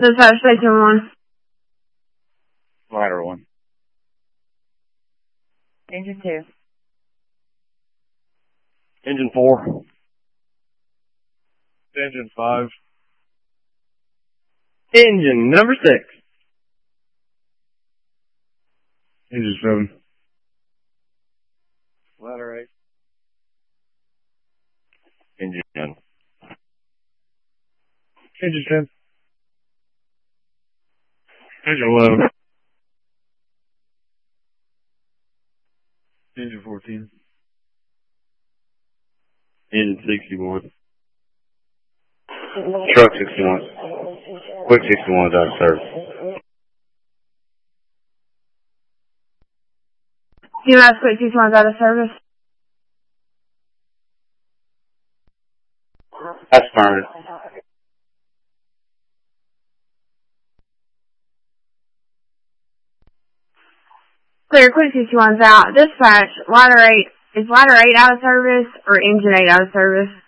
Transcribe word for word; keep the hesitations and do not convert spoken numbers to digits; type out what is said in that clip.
Dispatch station one. Ladder one. Engine two. Engine four. Engine five. Engine number six. Engine seven. Ladder eight. Engine ten. Engine ten. Engine eleven. Engine fourteen. Engine sixty-one. Truck sixty-one. Quick sixty-one is out of service. C M S Quick sixty-one is out of service. That's fine. Clear, Quick sixty-one's out. Dispatch, ladder eight. Is ladder eight out of service or engine eight out of service?